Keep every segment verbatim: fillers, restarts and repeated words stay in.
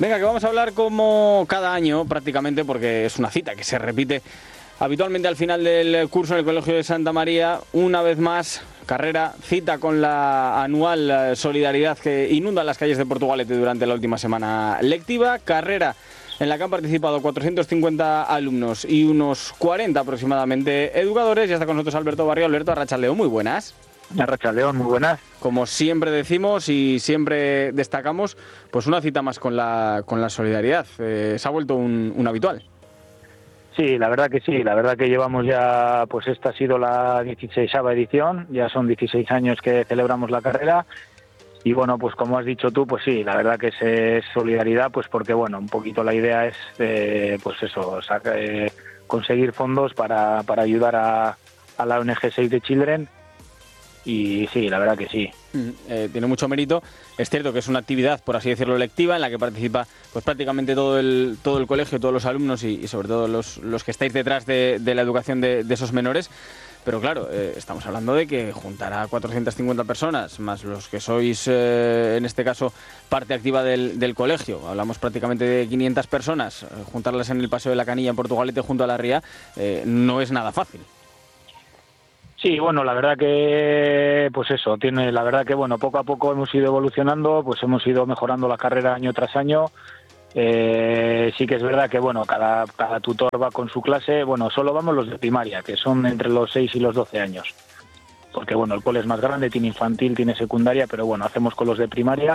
Venga, que vamos a hablar como cada año prácticamente, porque es una cita que se repite habitualmente al final del curso en el Colegio de Santa María. Una vez más, carrera, cita con la anual solidaridad que inunda las calles de Portugalete durante la última semana lectiva. Carrera en la que han participado cuatrocientos cincuenta alumnos y unos cuarenta aproximadamente educadores. Ya está con nosotros Alberto Barrio. Alberto, arratsaldeón, muy buenas. Arratsaldeón, muy buenas. Como siempre decimos y siempre destacamos, pues una cita más con la con la solidaridad. Eh, se ha vuelto un, un habitual. Sí, la verdad que sí, la verdad que llevamos ya, pues esta ha sido la dieciséisava edición, ya son dieciséis años que celebramos la carrera y bueno, pues como has dicho tú, pues sí, la verdad que es solidaridad, pues porque bueno, un poquito la idea es, eh, pues eso, saca, eh, conseguir fondos para, para ayudar a, a la O N G Save the Children. Y sí, la verdad que sí. Eh, tiene mucho mérito. Es cierto que es una actividad, por así decirlo, lectiva, en la que participa pues prácticamente todo el todo el colegio, todos los alumnos y, y sobre todo los, los que estáis detrás de, de la educación de, de esos menores. Pero claro, eh, estamos hablando de que juntar a cuatrocientas cincuenta personas, más los que sois, eh, en este caso, parte activa del, del colegio. Hablamos prácticamente de quinientas personas. Eh, juntarlas en el Paseo de la Canilla en Portugalete junto a la ría eh, no es nada fácil. Sí, bueno, la verdad que, pues eso, tiene, la verdad que, bueno, poco a poco hemos ido evolucionando, pues hemos ido mejorando la carrera año tras año. Eh, sí que es verdad que, bueno, cada, cada tutor va con su clase, bueno, solo vamos los de primaria, que son entre los seis y los doce años. Porque, bueno, el cole es más grande, tiene infantil, tiene secundaria, pero bueno, hacemos con los de primaria.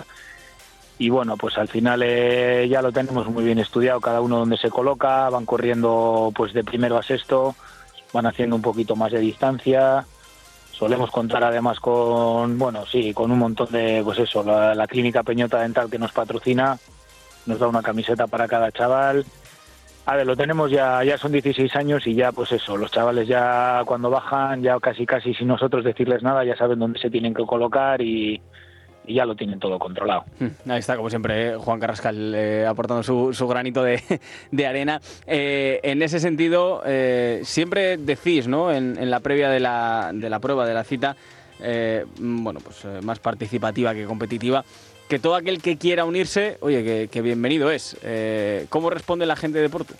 Y bueno, pues al final eh, ya lo tenemos muy bien estudiado, cada uno donde se coloca, van corriendo pues de primero a sexto, van haciendo un poquito más de distancia. Solemos contar además con, bueno, sí, con un montón de, pues eso, la, la Clínica Peñota Dental que nos patrocina, nos da una camiseta para cada chaval. A ver, lo tenemos ya, ya son dieciséis años y ya, pues eso, los chavales ya cuando bajan, ya casi casi sin nosotros decirles nada, ya saben dónde se tienen que colocar y, y ya lo tienen todo controlado. Ahí está, como siempre, eh, Juan Carrascal eh, aportando su, su granito de, de arena. Eh, en ese sentido, eh, siempre decís, ¿no?, en, en la previa de la, de la prueba, de la cita, eh, bueno, pues eh, más participativa que competitiva, que todo aquel que quiera unirse, oye, que, que bienvenido es. Eh, ¿Cómo responde la gente de Portu?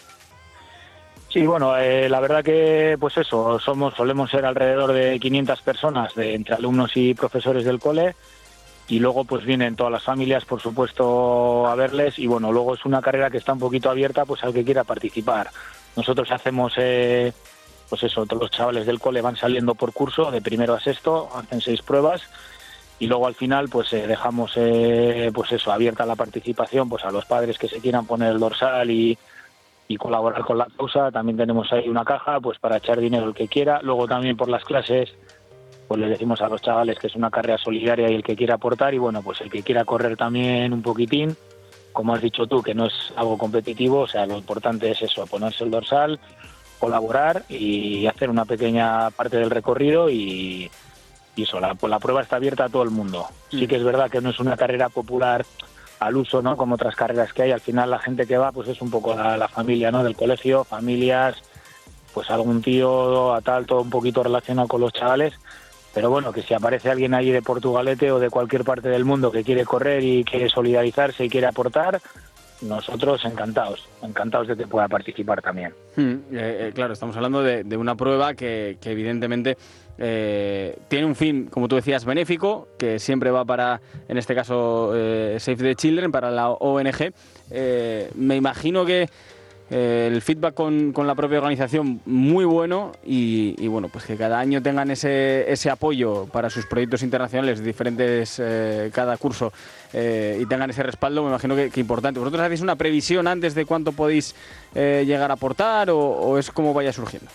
Sí, bueno, eh, la verdad que, pues eso, somos solemos ser alrededor de quinientas personas, de, entre alumnos y profesores del cole. Y luego pues vienen todas las familias, por supuesto, a verles. Y bueno, luego es una carrera que está un poquito abierta pues al que quiera participar. Nosotros hacemos, eh, pues eso, todos los chavales del cole van saliendo por curso, de primero a sexto, hacen seis pruebas. Y luego al final pues eh, dejamos, eh, pues eso, abierta la participación pues a los padres que se quieran poner el dorsal y, y colaborar con la causa. También tenemos ahí una caja pues para echar dinero el que quiera. Luego también por las clases pues les decimos a los chavales que es una carrera solidaria y el que quiera aportar, y bueno, pues el que quiera correr también un poquitín, como has dicho tú, que no es algo competitivo, o sea, lo importante es eso, ponerse el dorsal, colaborar y hacer una pequeña parte del recorrido y, y eso, la, pues la prueba está abierta a todo el mundo. Sí que es verdad que no es una carrera popular al uso, ¿no?, como otras carreras que hay. Al final la gente que va pues es un poco la, la familia, ¿no?, del colegio, familias, pues algún tío a tal, todo un poquito relacionado con los chavales. Pero bueno, que si aparece alguien allí de Portugalete o de cualquier parte del mundo que quiere correr y quiere solidarizarse y quiere aportar, nosotros encantados, encantados de que pueda participar también. Hmm, eh, eh, claro, estamos hablando de, de una prueba que, que evidentemente eh, tiene un fin, como tú decías, benéfico, que siempre va para, en este caso, eh, Save the Children, para la O N G. Eh, me imagino que Eh, el feedback con, con la propia organización muy bueno y, y bueno, pues que cada año tengan ese, ese apoyo para sus proyectos internacionales diferentes eh, cada curso eh, y tengan ese respaldo, me imagino que, que importante. ¿Vosotros hacéis una previsión antes de cuánto podéis eh, llegar a aportar o, o es como vaya surgiendo?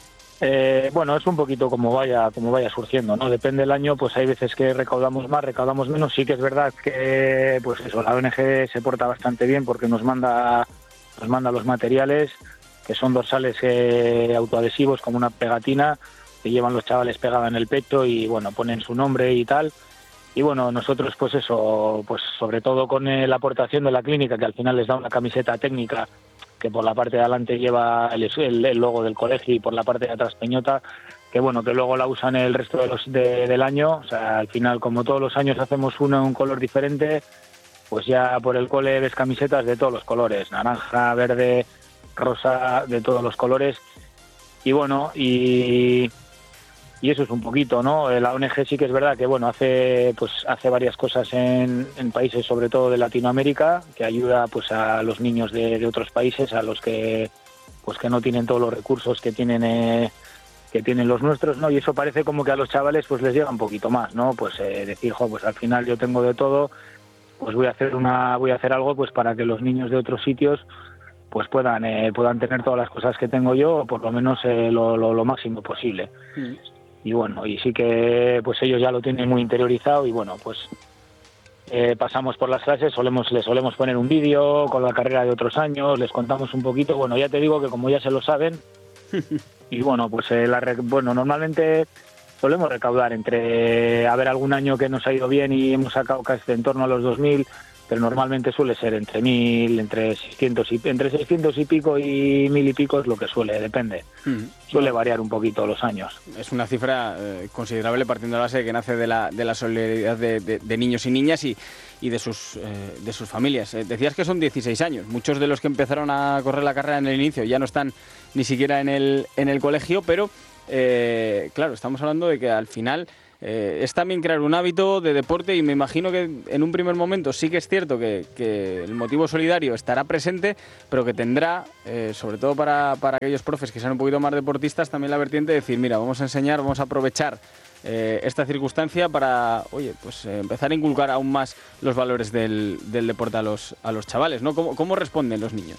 Eh, bueno, es un poquito como vaya como vaya surgiendo, ¿no? Depende del año, pues hay veces que recaudamos más, recaudamos menos. Sí que es verdad que, pues eso, la O N G se porta bastante bien porque nos manda nos manda los materiales, que son dorsales eh, autoadhesivos como una pegatina que llevan los chavales pegada en el pecho y bueno, ponen su nombre y tal. Y bueno, nosotros pues eso, pues sobre todo con eh, la aportación de la clínica, que al final les da una camiseta técnica que por la parte de adelante lleva el, el, el logo del colegio y por la parte de atrás Peñota, que bueno, que luego la usan el resto de los, de, del año. O sea, al final, como todos los años hacemos uno en un color diferente, pues ya por el cole ves camisetas de todos los colores, naranja, verde, rosa, de todos los colores. Y bueno, y, y eso es un poquito, ¿no? La O N G sí que es verdad que, bueno, hace pues hace varias cosas en, en países, sobre todo de Latinoamérica, que ayuda pues a los niños de, de otros países, a los que pues que no tienen todos los recursos que tienen eh, que tienen los nuestros, ¿no? Y eso parece como que a los chavales pues les llega un poquito más, ¿no? Pues eh, decir, jo, pues al final yo tengo de todo, pues voy a hacer una voy a hacer algo pues para que los niños de otros sitios pues puedan eh, puedan tener todas las cosas que tengo yo, o por lo menos eh, lo, lo, lo máximo posible. Mm. Y bueno, y sí que pues ellos ya lo tienen muy interiorizado, y bueno, pues eh, pasamos por las clases, solemos les solemos poner un vídeo con la carrera de otros años, les contamos un poquito. Bueno, ya te digo que como ya se lo saben, y bueno, pues eh, la, bueno, normalmente solemos recaudar entre, a ver, algún año que nos ha ido bien y hemos sacado casi en torno a los dos mil, pero normalmente suele ser entre mil, entre seiscientos y entre seiscientos y pico y mil y pico es lo que suele, depende. Mm. Suele variar un poquito los años. Es una cifra eh, considerable, partiendo de la base de que nace de la, de la solidaridad de, de, de niños y niñas y, y de sus eh, de sus familias. Eh, decías que son dieciséis años. Muchos de los que empezaron a correr la carrera en el inicio ya no están ni siquiera en el, en el colegio, pero eh, claro, estamos hablando de que al final Eh, es también crear un hábito de deporte, y me imagino que en un primer momento sí que es cierto que, que el motivo solidario estará presente, pero que tendrá, eh, sobre todo para, para aquellos profes que sean un poquito más deportistas, también la vertiente de decir, mira, vamos a enseñar, vamos a aprovechar eh, esta circunstancia para, oye, pues eh, empezar a inculcar aún más los valores del, del deporte a los, a los chavales, ¿no? ¿Cómo, cómo responden los niños?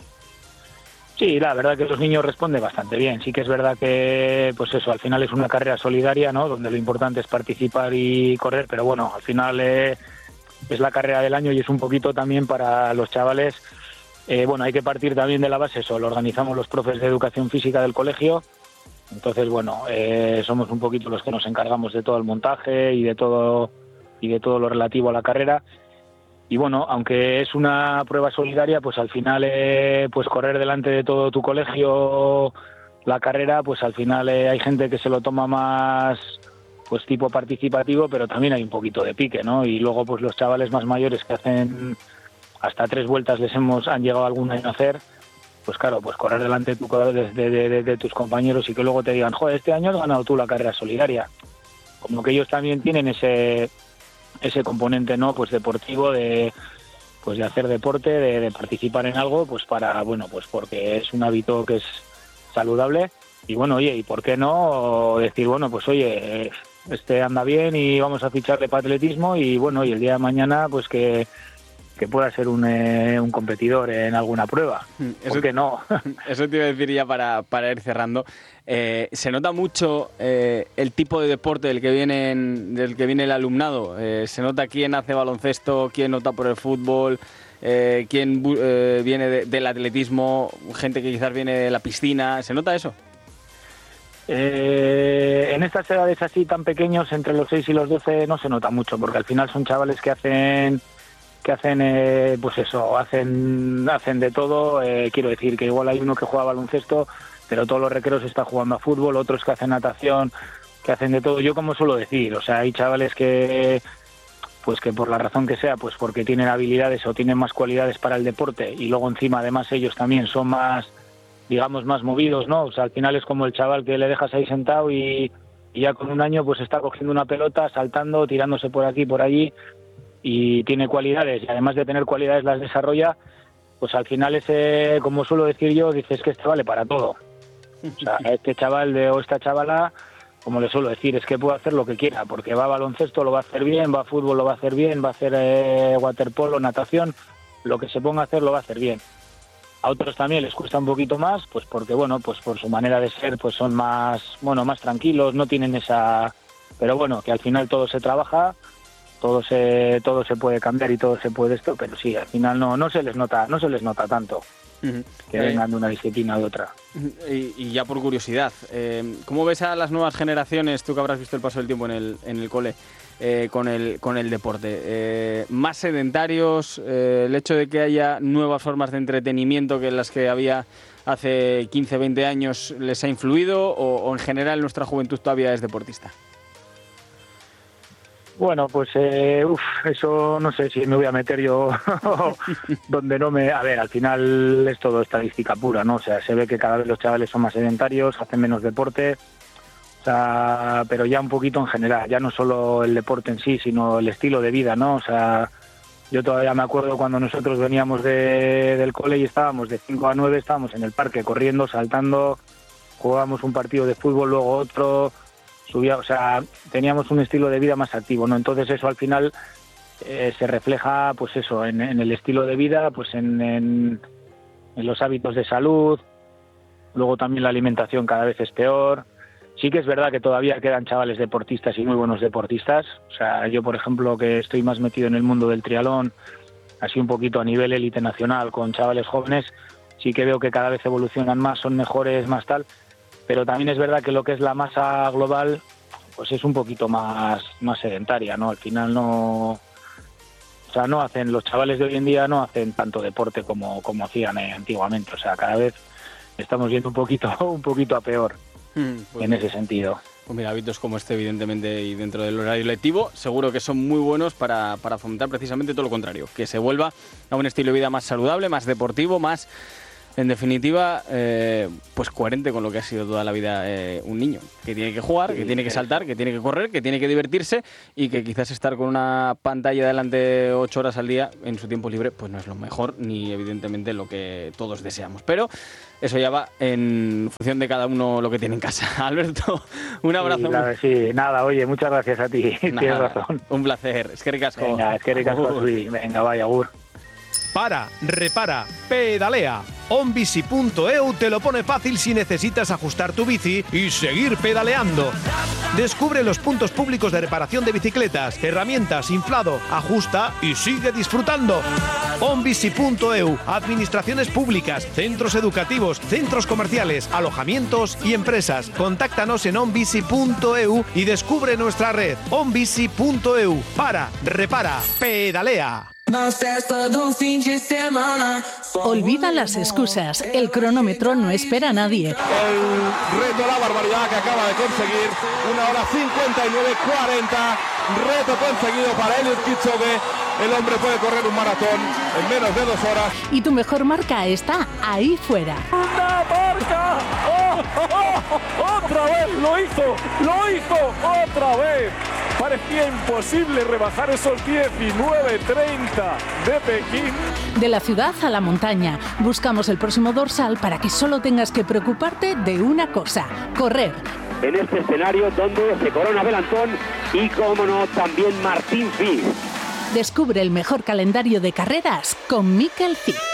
Sí, la verdad que los niños responden bastante bien. Sí que es verdad que, pues eso, al final es una carrera solidaria, ¿no? Donde lo importante es participar y correr, pero bueno, al final eh, es la carrera del año y es un poquito también para los chavales. Eh, bueno, hay que partir también de la base, eso, lo organizamos los profes de educación física del colegio. Entonces, bueno, eh, somos un poquito los que nos encargamos de todo el montaje y de todo y de todo lo relativo a la carrera. Y bueno, aunque es una prueba solidaria, pues al final, eh, pues correr delante de todo tu colegio la carrera, pues al final eh, hay gente que se lo toma más, pues tipo participativo, pero también hay un poquito de pique, ¿no? Y luego, pues los chavales más mayores que hacen hasta tres vueltas les hemos han llegado algún año a hacer, pues claro, pues correr delante de, tu, de, de, de, de tus compañeros y que luego te digan, joder, este año has ganado tú la carrera solidaria. Como que ellos también tienen ese ese componente, ¿no? Pues deportivo, de pues de hacer deporte, de, de participar en algo, pues para, bueno, pues porque es un hábito que es saludable. Y bueno, oye, ¿y por qué no decir, bueno, pues oye, este anda bien y vamos a ficharle para atletismo, y bueno, y el día de mañana pues que que pueda ser un, eh, un competidor en alguna prueba? ¿Por eso, qué no? Eso te iba a decir ya para, para ir cerrando. Eh, ¿Se nota mucho eh, el tipo de deporte del que, vienen, del que viene el alumnado? Eh, ¿Se nota quién hace baloncesto, quién opta por el fútbol, eh, quién eh, viene de, del atletismo, gente que quizás viene de la piscina? ¿Se nota eso? Eh, en estas edades así tan pequeños, entre los seis y los doce, no se nota mucho, porque al final son chavales que hacen... que hacen, eh, pues eso, hacen hacen de todo. Eh, quiero decir que igual hay uno que juega baloncesto, pero todos los recreos está jugando a fútbol, otros que hacen natación, que hacen de todo. Yo como suelo decir, o sea, hay chavales que, pues que por la razón que sea, pues porque tienen habilidades o tienen más cualidades para el deporte, y luego encima además ellos también son más, digamos, más movidos, ¿no? O sea, al final es como el chaval que le dejas ahí sentado y, y ya con un año pues está cogiendo una pelota, saltando, tirándose por aquí, por allí, y tiene cualidades, y además de tener cualidades las desarrolla, pues al final ese, como suelo decir yo, dices que este vale para todo. O sea, este chaval de, o esta chavala, como le suelo decir, es que puede hacer lo que quiera, porque va a baloncesto, lo va a hacer bien, va a fútbol, lo va a hacer bien, va a hacer eh, waterpolo, natación, lo que se ponga a hacer lo va a hacer bien. A otros también les cuesta un poquito más, pues porque, bueno, pues por su manera de ser, pues son más, bueno, más tranquilos, no tienen esa... Pero bueno, que al final todo se trabaja, todo se todo se puede cambiar y todo se puede esto, pero sí, al final no no se les nota no se les nota tanto uh-huh. que eh, vengan de una disciplina o de otra. Y, y ya por curiosidad, eh, ¿cómo ves a las nuevas generaciones, tú que habrás visto el paso del tiempo en el en el cole, eh, con el con el deporte? Eh, ¿Más sedentarios? Eh, ¿El hecho de que haya nuevas formas de entretenimiento que las que había hace quince, veinte años les ha influido, o, o en general nuestra juventud todavía es deportista? Bueno, pues eh, uf, eso no sé si me voy a meter yo donde no me... A ver, al final es todo estadística pura, ¿no? O sea, se ve que cada vez los chavales son más sedentarios, hacen menos deporte, o sea, pero ya un poquito en general, ya no solo el deporte en sí, sino el estilo de vida, ¿no? O sea, yo todavía me acuerdo cuando nosotros veníamos de, del cole y estábamos de cinco a nueve, estábamos en el parque corriendo, saltando, jugábamos un partido de fútbol, luego otro... subía, o sea, teníamos un estilo de vida más activo, ¿no? Entonces eso al final eh, se refleja, pues eso, en, en el estilo de vida, pues en, en, en los hábitos de salud, luego también la alimentación cada vez es peor. Sí que es verdad que todavía quedan chavales deportistas y muy buenos deportistas, o sea, yo por ejemplo que estoy más metido en el mundo del triatlón, así un poquito a nivel élite nacional con chavales jóvenes, sí que veo que cada vez evolucionan más, son mejores, más tal. Pero también es verdad que lo que es la masa global pues es un poquito más, más sedentaria, ¿no? Al final no... O sea, no hacen... Los chavales de hoy en día no hacen tanto deporte como, como hacían eh, antiguamente. O sea, cada vez estamos yendo un poquito, un poquito a peor mm, pues en ese sentido. Pues mira, hábitos como este, evidentemente, y dentro del horario lectivo, seguro que son muy buenos para, para fomentar precisamente todo lo contrario. Que se vuelva a un estilo de vida más saludable, más deportivo, más... En definitiva, eh, pues coherente con lo que ha sido toda la vida eh, un niño, que tiene que jugar, sí, que tiene que saltar, que tiene que correr, que tiene que divertirse y que quizás estar con una pantalla delante ocho horas al día en su tiempo libre, pues no es lo mejor ni evidentemente lo que todos deseamos. Pero eso ya va en función de cada uno lo que tiene en casa. Alberto, un abrazo. Sí, claro, sí, nada, oye, muchas gracias a ti, nada, tienes razón. Un placer, es que ricasco. Venga, es que ricasco, venga, vaya, agur. Para, repara, pedalea. onbici punto e u te lo pone fácil si necesitas ajustar tu bici y seguir pedaleando. Descubre los puntos públicos de reparación de bicicletas, herramientas, inflado, ajusta y sigue disfrutando. onbici punto e u, administraciones públicas, centros educativos, centros comerciales, alojamientos y empresas. Contáctanos en onbici punto e u y descubre nuestra red. onbici punto e u. Para, repara, pedalea. Olvida las excusas, el cronómetro no espera a nadie. El reto, la barbaridad que acaba de conseguir, una hora cincuenta y nueve cuarenta, reto conseguido para Eliud Kipchoge. El hombre puede correr un maratón en menos de dos horas. Y tu mejor marca está ahí fuera. ¡Una marca! ¡Oh, oh, oh! ¡Otra vez! ¡Lo hizo! ¡Lo hizo! ¡Otra vez! Parecía imposible rebajar esos diecinueve treinta de Pekín. De la ciudad a la montaña, buscamos el próximo dorsal para que solo tengas que preocuparte de una cosa: correr. En este escenario donde se corona Belantón y, como no, también Martín Fis. Descubre el mejor calendario de carreras con Mikel Cid.